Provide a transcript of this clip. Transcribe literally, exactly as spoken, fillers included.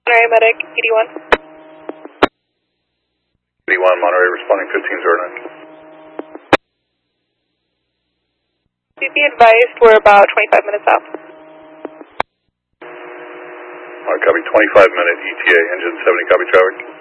Monterey Medic, eighty-one. eighty-one, Monterey responding fifteen zero nine. Please be advised we're about twenty-five minutes out. Alright, copy, twenty-five minute E T A, engine seventy, copy traffic.